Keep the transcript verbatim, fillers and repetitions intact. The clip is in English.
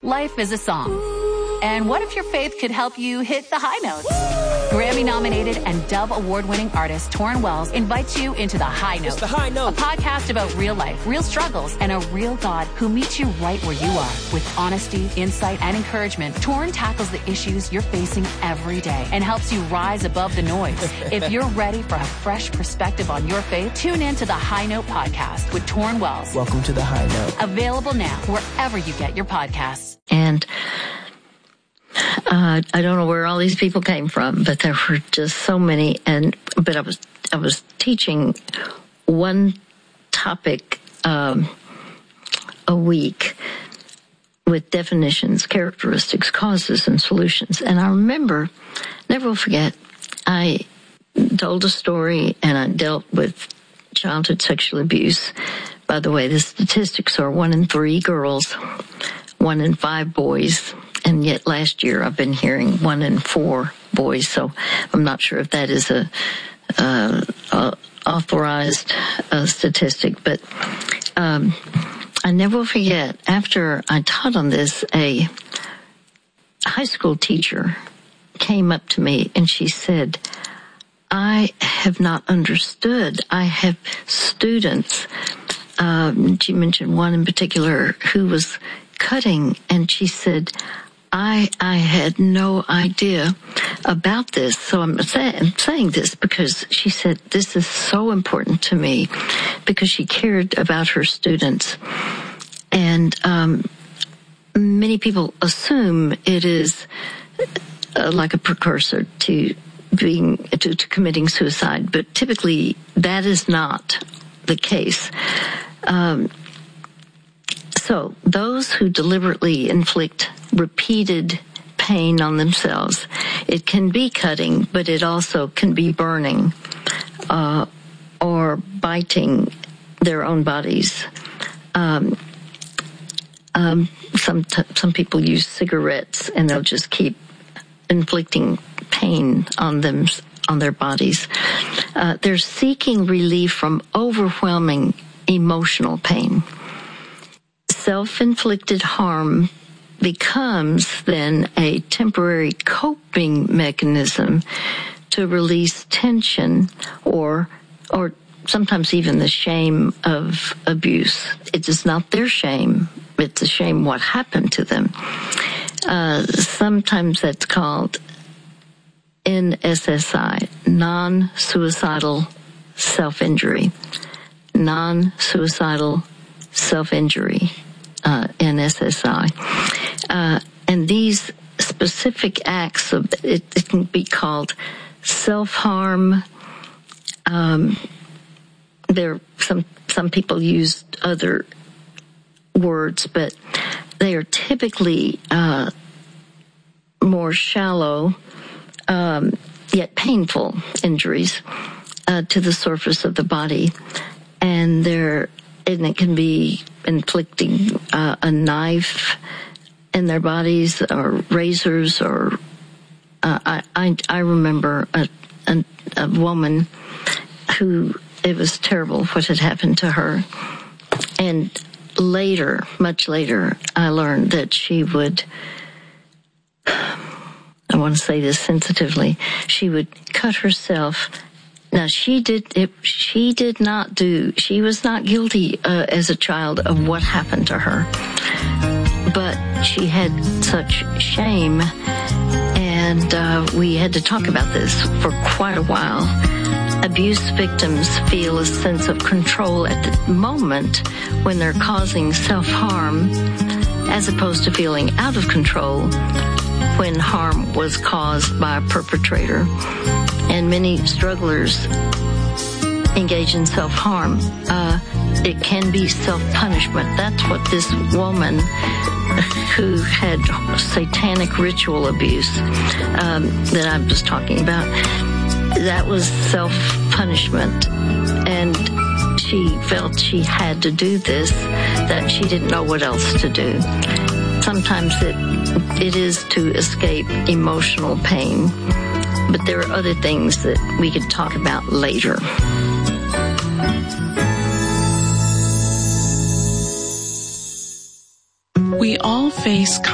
Life is a song. And what if your faith could help you hit the high notes? Grammy-nominated and Dove Award-winning artist Torrin Wells invites you into The High Note. It's The High Note. A podcast about real life, real struggles, and a real God who meets you right where you are. With honesty, insight, and encouragement, Torrin tackles the issues you're facing every day and helps you rise above the noise. If you're ready for a fresh perspective on your faith, tune in to The High Note podcast with Torrin Wells. Welcome to The High Note. Available now wherever you get your podcasts. And Uh, I don't know where all these people came from, but there were just so many. And but I was I was teaching one topic um, a week with definitions, characteristics, causes, and solutions. And I remember, never will forget, I told a story and I dealt with childhood sexual abuse. By the way, the statistics are one in three girls, one in five boys. And yet last year I've been hearing one in four boys, so I'm not sure if that is a, uh, a authorized uh, statistic. But um, I never will forget, after I taught on this, a high school teacher came up to me and she said, I have not understood. I have students, um, she mentioned one in particular who was cutting, and she said, I I had no idea about this. So I'm, say, I'm saying this because she said this is so important to me because she cared about her students. And um, many people assume it is uh, like a precursor to being to, to committing suicide, but typically that is not the case. Um, So those who deliberately inflict repeated pain on themselves, it can be cutting, but it also can be burning uh, or biting their own bodies. Um, um, some t- some people use cigarettes and they'll just keep inflicting pain on them on their bodies. Uh, they're seeking relief from overwhelming emotional pain. Self-inflicted harm becomes then a temporary coping mechanism to release tension or or sometimes even the shame of abuse. It is not their shame. It's a shame what happened to them. Uh, sometimes that's called N S S I, non-suicidal self-injury. Non-suicidal self-injury. Uh, N S S I. Uh, and these specific acts of, it, it can be called self-harm. Um, there, some, some people use other words, but they are typically, uh, more shallow, um, yet painful injuries, uh, to the surface of the body. And they're, and it can be inflicting uh, a knife in their bodies or razors or uh, I, I I remember a, a a woman who it was terrible what had happened to her, and later, much later, I learned that she would, I want to say this sensitively, she would cut herself. Now, she did it, she did not do, she was not guilty uh, as a child of what happened to her. But she had such shame, and uh, we had to talk about this for quite a while. Abuse victims feel a sense of control at the moment when they're causing self-harm, as opposed to feeling out of control when harm was caused by a perpetrator. And many strugglers engage in self-harm. Uh, it can be self-punishment. That's what this woman who had satanic ritual abuse um, that I was talking about, that was self-punishment. And she felt she had to do this, that she didn't know what else to do. Sometimes it it is to escape emotional pain. But there are other things that we could talk about later. We all face